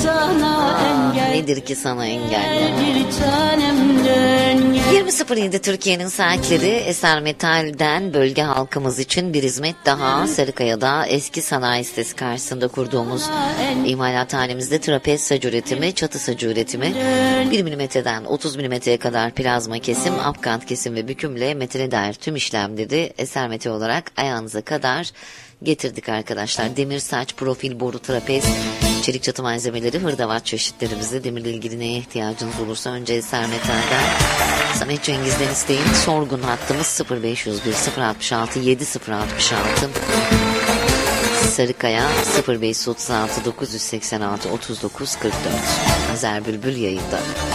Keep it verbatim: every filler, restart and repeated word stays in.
sana engel? Nedir ki sana engel? Bir tanem dön gel. yirmi sıfır yedi Türkiye'nin saatleri. Eser Metal'den bölge halkımız için bir hizmet daha. Sarıkaya'da eski sanayi sitesi karşısında kurduğumuz imalathanemizde trapez sac üretimi, çatı sacı üretimi, bir milimetreden otuz milimetreye kadar plazma kesim, apkant kesim ve bükümle metine dair tüm işlemleri Eser Metal olarak ayağınıza kadar getirdik arkadaşlar. Demir saç, profil, boru, trapez, çelik çatı malzemeleri, hırdavat çeşitlerimizde. Demirle ilgili neye ihtiyacınız olursa önce Eser Metal'den Samet Cengiz'den isteyin. Sorgun hattımız sıfır beş yüz bir sıfır altmış altı yedi sıfır altmış altı. Sarıkaya sıfır beş otuz altı dokuz yüz seksen altı otuz dokuz kırk dört. Azer Bülbül yayında.